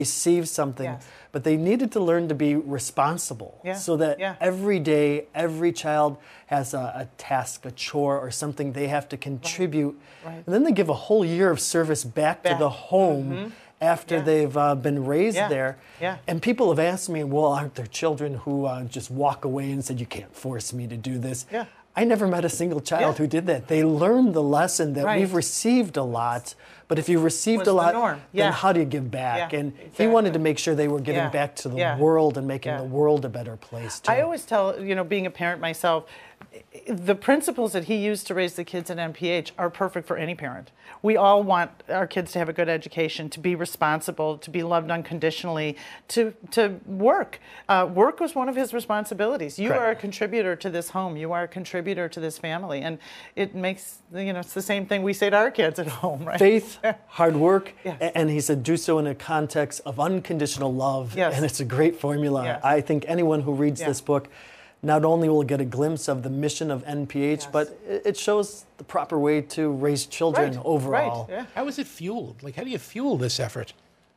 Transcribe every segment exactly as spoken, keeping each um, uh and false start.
receive something, Yes. but they needed to learn to be responsible Yeah. so that Yeah. every day, every child has a, a task, a chore, or something they have to contribute. Right. Right. And then they give a whole year of service back, Back. to the home Mm-hmm. after Yeah. they've uh, been raised Yeah. there. Yeah. And people have asked me, well, aren't there children who uh, just walk away and said, you can't force me to do this? Yeah. I never met a single child Yeah. who did that. They learned the lesson that Right. we've received a lot, but if you received Was a the lot, norm. then Yeah. how do you give back? Yeah, And he exactly. wanted to make sure they were giving Yeah. back to the Yeah. world and making Yeah. the world a better place too. I always tell, you know, being a parent myself, the principles that he used to raise the kids at N P H are perfect for any parent. We all want our kids to have a good education, to be responsible, to be loved unconditionally, to to work. Uh, work was one of his responsibilities. You Correct. are a contributor to this home. You are a contributor to this family, and it makes, you know, it's the same thing we say to our kids at home, right? Faith, hard work, Yes. a- and he said do so in a context of unconditional love. Yes. And it's a great formula. Yes. I think anyone who reads Yeah. this book not only will get a glimpse of the mission of N P H, Yes. but it it shows the proper way to raise children Right, overall. Right, yeah. How is it fueled? Like, how do you fuel this effort?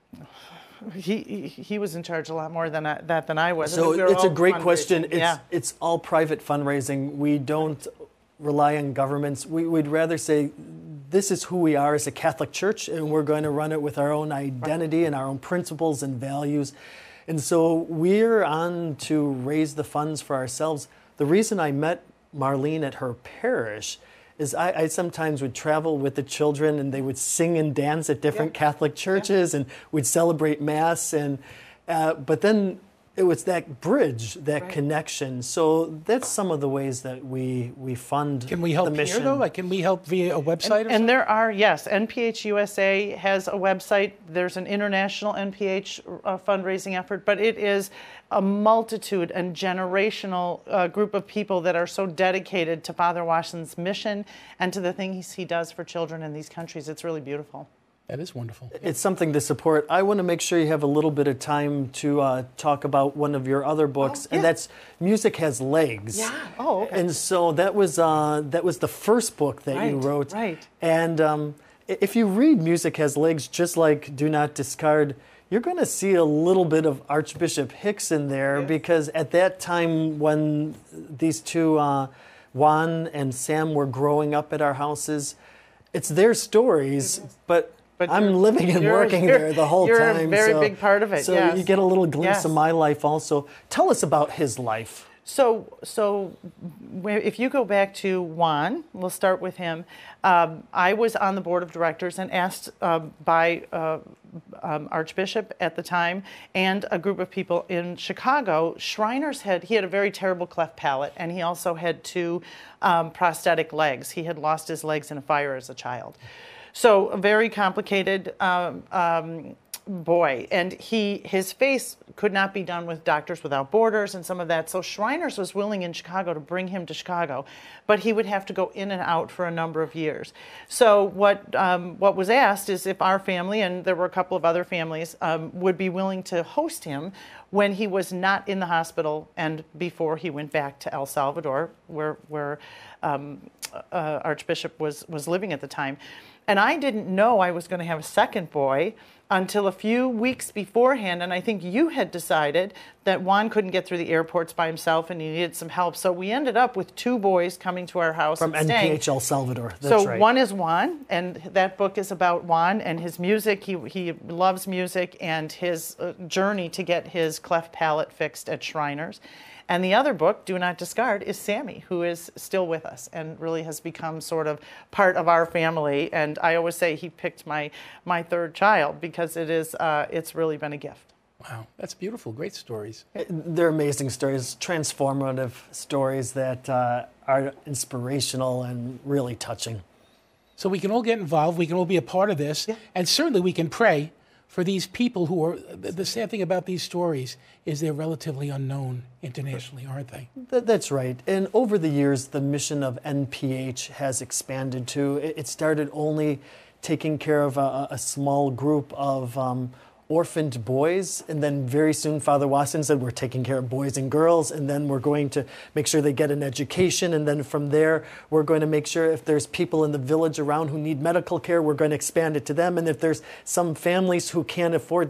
He, he he was in charge a lot more than I, that than I was. I So mean, we were it's a all great question. fundraising. It's Yeah. it's all private fundraising. We don't rely on governments. We, we'd rather say this is who we are as a Catholic Church, and we're going to run it with our own identity and our own principles and values. And so we're on to raise the funds for ourselves. The reason I met Marlene at her parish is I, I sometimes would travel with the children, and they would sing and dance at different Yeah. Catholic churches, and we'd celebrate Mass. And uh, but then it was that bridge, that Right. connection. So that's some of the ways that we we fund Can we help the here, mission. though? Like, can we help via a website or And something? there are, yes, N P H U S A has a website. There's an international N P H uh, fundraising effort, but it is a multitude and generational uh, group of people that are so dedicated to Father Wassen's mission and to the things he does for children in these countries. It's really beautiful. That is wonderful. It's something to support. I want to make sure you have a little bit of time to uh, talk about one of your other books, Oh, yeah. and that's Music Has Legs. Oh, okay. And so that was uh, that was the first book that you Right, wrote. right. And um, i- if you read Music Has Legs, just like Do Not Discard, you're going to see a little bit of Archbishop Hicks in there, Yes. because at that time when these two, uh, Juan and Sam, were growing up at our houses, it's their stories, but, But I'm you're- living and you're- working you're- there the whole you're a time. very so, big part of it, So yes. you get a little glimpse Yes. of my life also. Tell us about his life. So, so where- if you go back to Juan, we'll start with him. Um, I was on the board of directors and asked uh, by uh, um, Archbishop at the time and a group of people in Chicago. Shriners had, he had a very terrible cleft palate, and he also had two um, prosthetic legs. He had lost his legs in a fire as a child. So a very complicated um, um, boy, and he his face could not be done with Doctors Without Borders and some of that. So Shriners was willing in Chicago to bring him to Chicago, but he would have to go in and out for a number of years. So what um, what was asked is if our family, and there were a couple of other families, um, would be willing to host him when he was not in the hospital and before he went back to El Salvador, where where um, uh, Archbishop was was living at the time. And I didn't know I was going to have a second boy until a few weeks beforehand. And I think you had decided that Juan couldn't get through the airports by himself and he needed some help. So we ended up with two boys coming to our house From and N P staying. H El Salvador. That's So right. one is Juan, and that book is about Juan and his music. He, he loves music and his uh, journey to get his cleft palate fixed at Shriners. And the other book, Do Not Discard, is Sammy, who is still with us and really has become sort of part of our family. And I always say he picked my my third child because it is uh, it's really been a gift. Wow, that's beautiful. Great stories. They're amazing stories, transformative stories that uh, are inspirational and really touching. So we can all get involved. We can all be a part of this. Yeah. And certainly we can pray for these people who are, the the sad thing about these stories is they're relatively unknown internationally, aren't they? That, that's right. And over the years, the mission of N P H has expanded too. It, it started only taking care of a, a small group of um, orphaned boys, and then very soon Father Wasson said we're taking care of boys and girls, and then we're going to make sure they get an education, and then from there we're going to make sure if there's people in the village around who need medical care, we're going to expand it to them, and if there's some families who can't afford